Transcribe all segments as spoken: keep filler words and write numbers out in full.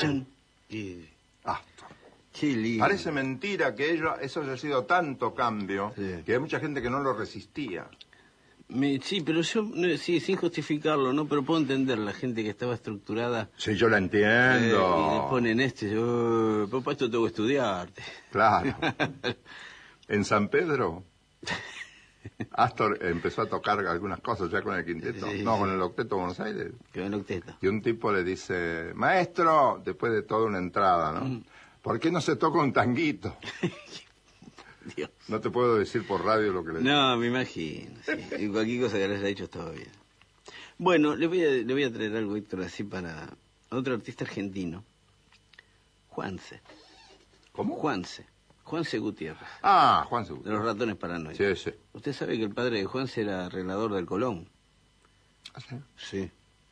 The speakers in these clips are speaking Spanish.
Chan. Y... Astor. Qué lindo. Parece mentira que ello, eso haya sido tanto cambio, Sí. que hay mucha gente que no lo resistía. Me, sí, pero yo, no, sí, sin justificarlo, ¿no? Pero puedo entender la gente que estaba estructurada. Sí, yo la eh, entiendo. y le ponen este, yo, papá, esto tengo que estudiarte. Claro. En San Pedro, Astor empezó a tocar algunas cosas ya con el quinteto. Sí, no, sí. con el octeto Buenos Aires. Que ven octeto. Y un tipo le dice, maestro, después de toda una entrada, ¿no? Mm. ¿Por qué no se toca un tanguito? Dios. No te puedo decir por radio lo que le digo. No, me imagino. Sí. Y cualquier cosa que le haya dicho está bien. Bueno, le voy a, le voy a traer algo, Héctor, así para otro artista argentino. Juanse. ¿Cómo? Juanse. Juanse Gutiérrez. Ah, Juan De Seguro. los ratones paranoicos. Sí, sí. Usted sabe que el padre de Juanse era arreglador del Colón. ¿Ah, sí? Sí.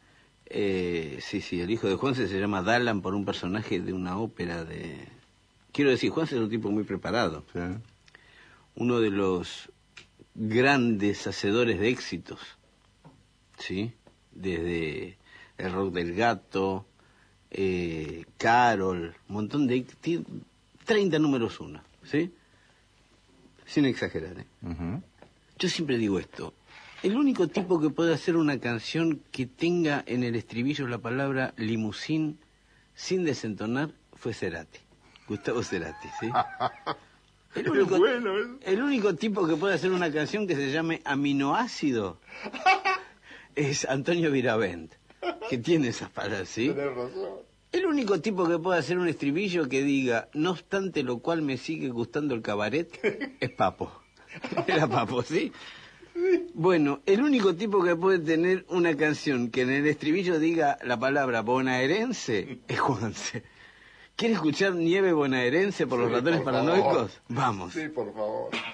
Eh, sí, sí, el hijo de Juanse se llama Dalan por un personaje de una ópera de... Quiero decir, Juanse es un tipo muy preparado. Sí. Uno de los grandes hacedores de éxitos, ¿sí? Desde El Rock del Gato, eh, Carol, un montón de... tiene treinta números uno, ¿sí? Sin exagerar, ¿eh? Ujú. Yo siempre digo esto. El único tipo que puede hacer una canción que tenga en el estribillo la palabra limusín sin desentonar fue Cerati. Gustavo Cerati, ¿sí? El único, Es bueno, ¿eh? el único tipo que puede hacer una canción que se llame Aminoácido es Antonio Viravent, que tiene esas palabras, ¿sí? Tenés razón. El único tipo que puede hacer un estribillo que diga, no obstante lo cual me sigue gustando el cabaret, es Papo. Era Papo, ¿sí? Bueno, el único tipo que puede tener una canción que en el estribillo diga la palabra bonaerense es Juanse. ¿Quiere escuchar Nieve Bonaerense por los Sí, ratones por paranoicos? favor. Vamos. Sí, por favor.